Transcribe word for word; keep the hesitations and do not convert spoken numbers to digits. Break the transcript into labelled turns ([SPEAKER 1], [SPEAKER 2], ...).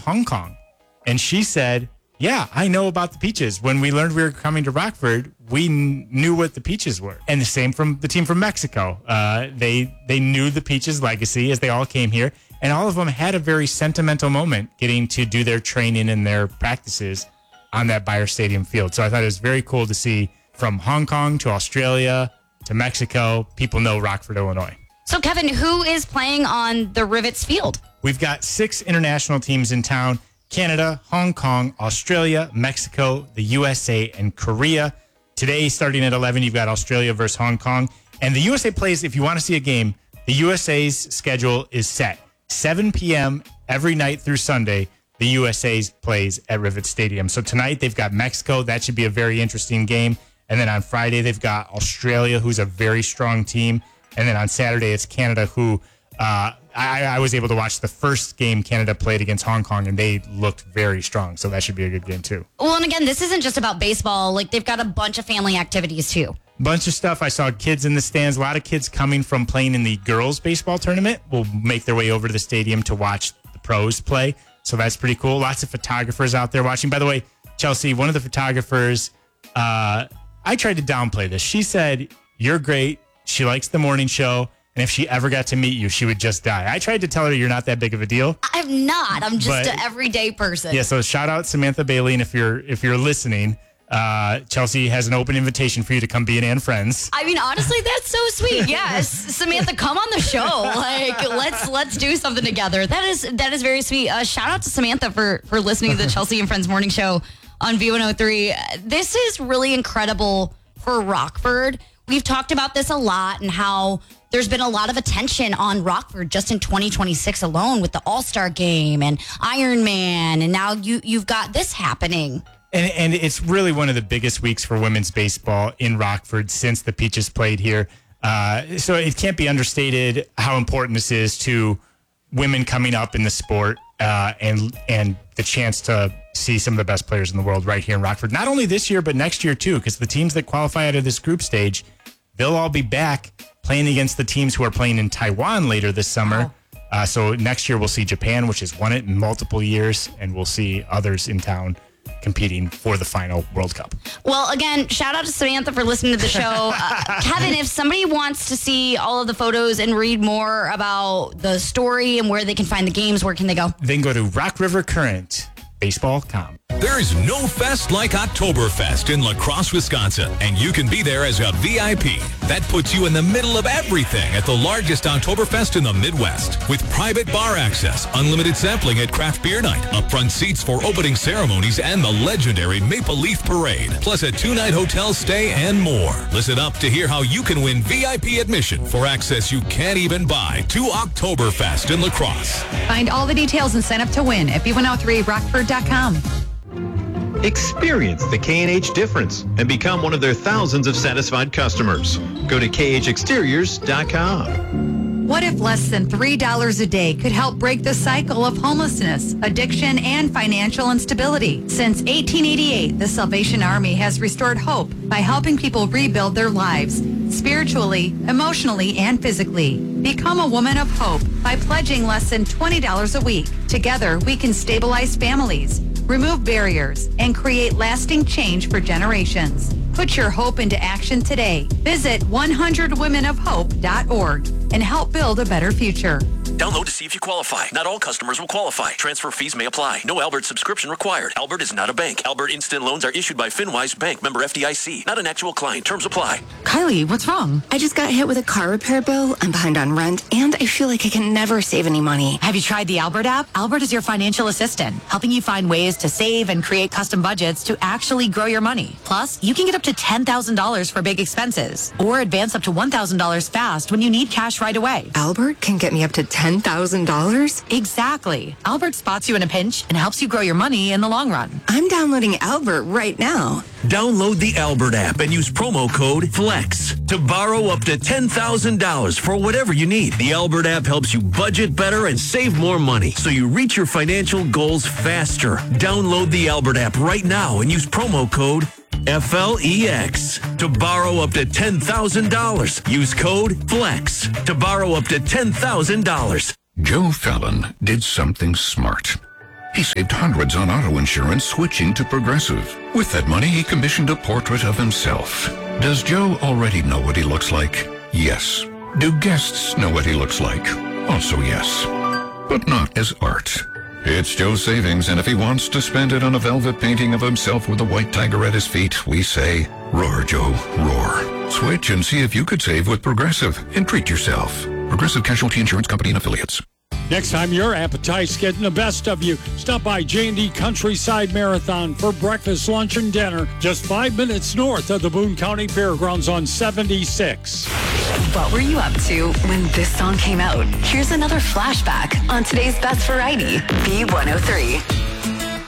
[SPEAKER 1] Hong Kong. And she said, yeah, I know about the Peaches. When we learned we were coming to Rockford, we kn- knew what the Peaches were. And the same from the team from Mexico. Uh, they they knew the Peaches legacy as they all came here. And all of them had a very sentimental moment getting to do their training and their practices on that Bayer Stadium field. So I thought it was very cool to see from Hong Kong to Australia to Mexico, people know Rockford, Illinois.
[SPEAKER 2] So, Kevin, who is playing on the Rivets field?
[SPEAKER 1] We've got six international teams in town. Canada, Hong Kong, Australia, Mexico, the U S A, and Korea. Today, starting at eleven, you've got Australia versus Hong Kong. And the U S A plays, if you want to see a game, the U S A's schedule is set. seven p.m. every night through Sunday, the U S A plays at Rivet Stadium. So tonight, they've got Mexico. That should be a very interesting game. And then on Friday, they've got Australia, who's a very strong team. And then on Saturday, it's Canada, who uh, I, I was able to watch the first game Canada played against Hong Kong, and they looked very strong. So that should be a good game, too.
[SPEAKER 2] Well, and again, this isn't just about baseball. Like, they've got a bunch of family activities, too.
[SPEAKER 1] Bunch of stuff. I saw kids in the stands. A lot of kids coming from playing in the girls' baseball tournament will make their way over to the stadium to watch the pros play. So that's pretty cool. Lots of photographers out there watching. By the way, Chelsea, one of the photographers, uh, I tried to downplay this. She said, you're great. She likes the morning show. And if she ever got to meet you, she would just die. I tried to tell her you're not that big of a deal.
[SPEAKER 2] I'm not. I'm just
[SPEAKER 1] But-
[SPEAKER 2] an everyday person.
[SPEAKER 1] Yeah, so shout out Samantha Bailey. And if you're if you're listening, uh, Chelsea has an open invitation for you to come be an Ann Friends.
[SPEAKER 2] I mean, honestly, that's so sweet. Yes, Samantha, come on the show. Like, let's let's do something together. That is that is very sweet. Uh, shout out to Samantha for for listening to the Chelsea and Friends morning show on V one oh three. This is really incredible for Rockford. We've talked about this a lot and how there's been a lot of attention on Rockford just in twenty twenty-six alone with the All-Star Game and Iron Man, and now you you've got this happening.
[SPEAKER 1] And, and it's really one of the biggest weeks for women's baseball in Rockford since the Peaches played here. Uh, so it can't be understated how important this is to women coming up in the sport uh, and and the chance to see some of the best players in the world right here in Rockford. Not only this year, but next year too, because the teams that qualify out of this group stage, they'll all be back playing against the teams who are playing in Taiwan later this summer.
[SPEAKER 2] Wow.
[SPEAKER 1] Uh, so next year we'll see Japan, which has won it in multiple years, and we'll see others in town competing for the final World Cup.
[SPEAKER 2] Well, again, shout out to Samantha for listening to the show. Uh, Kevin, if somebody wants to see all of the photos and read more about the story and where they can find the games, where can they go?
[SPEAKER 1] Then go to Rock River Current Baseball dot com.
[SPEAKER 3] There's no fest like Oktoberfest in La Crosse, Wisconsin, and you can be there as a V I P. That puts you in the middle of everything at the largest Oktoberfest in the Midwest. With private bar access, unlimited sampling at craft beer night, upfront seats for opening ceremonies, and the legendary Maple Leaf Parade, plus a two-night hotel stay and more. Listen up to hear how you can win V I P admission for access you can't even buy to Oktoberfest in La Crosse.
[SPEAKER 4] Find all the details and sign up to win at V one oh three rockford dot com.
[SPEAKER 5] Experience the K and H difference and become one of their thousands of satisfied customers. Go to K H exteriors dot com.
[SPEAKER 4] What if less than three dollars a day could help break the cycle of homelessness, addiction, and financial instability? Since eighteen eighty-eight, the Salvation Army has restored hope by helping people rebuild their lives, spiritually, emotionally, and physically. Become a woman of hope by pledging less than twenty dollars a week. Together, we can stabilize families, remove barriers, and create lasting change for generations. Put your hope into action today. Visit one hundred women of hope dot org and help build a better future.
[SPEAKER 6] Download to see if you qualify. Not all customers will qualify. Transfer fees may apply. No Albert subscription required. Albert is not a bank. Albert Instant Loans are issued by FinWise Bank, member F D I C. Not an actual client. Terms apply.
[SPEAKER 7] Kylie, what's wrong? I just got hit with a car repair bill. I'm behind on rent, and I feel like I can never save any money.
[SPEAKER 8] Have you tried the Albert app? Albert is your financial assistant, helping you find ways to save and create custom budgets to actually grow your money. Plus, you can get up to ten thousand dollars for big expenses, or advance up to one thousand dollars fast when you need cash right away.
[SPEAKER 7] Albert can get me up to ten thousand dollars?
[SPEAKER 8] Exactly. Albert spots you in a pinch and helps you grow your money in the long run.
[SPEAKER 7] I'm downloading Albert right now.
[SPEAKER 9] Download the Albert app and use promo code FLEX to borrow up to ten thousand dollars for whatever you need. The Albert app helps you budget better and save more money so you reach your financial goals faster. Download the Albert app right now and use promo code F L E X to borrow up to ten thousand dollars. Use code FLEX to borrow up to ten thousand dollars.
[SPEAKER 10] Joe Fallon did something smart. He saved hundreds on auto insurance switching to Progressive. With that money, he commissioned a portrait of himself. Does Joe already know what he looks like? Yes. Do guests know what he looks like? Also yes. But not as art. It's Joe's savings, and if he wants to spend it on a velvet painting of himself with a white tiger at his feet, we say, roar, Joe, roar. Switch and see if you could save with Progressive and treat yourself. Progressive Casualty Insurance Company and Affiliates.
[SPEAKER 11] Next time your appetite's getting the best of you, stop by J and D Countryside Marathon for breakfast, lunch, and dinner just five minutes north of the Boone County Fairgrounds on seventy-six.
[SPEAKER 12] What were you up to when this song came out? Here's another flashback on today's Best Variety, B one oh three.